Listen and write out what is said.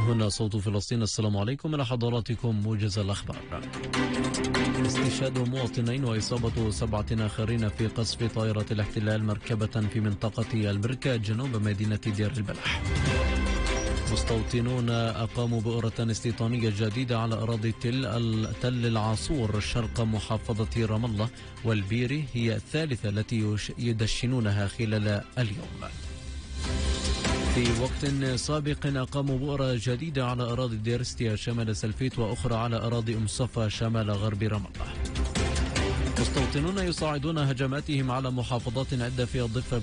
هنا صوت فلسطين. السلام عليكم، إلى حضراتكم موجز الأخبار. استشهاد مواطنين وإصابة 7 آخرين في قصف طائرة الاحتلال مركبة في منطقة البركة جنوب مدينة دير البلح. مستوطنون أقاموا بؤرة استيطانية جديدة على أراضي تل العاصور شرق محافظة رام الله، والبيري هي الثالثة التي يدشنونها خلال اليوم. في وقت سابق أقاموا بؤرة جديدة على أراضي ديرستيا شمال سلفيت، وأخرى على أراضي أم صفا شمال غرب رام الله. مستوطنون يصاعدون هجماتهم على محافظات عدة في الضفة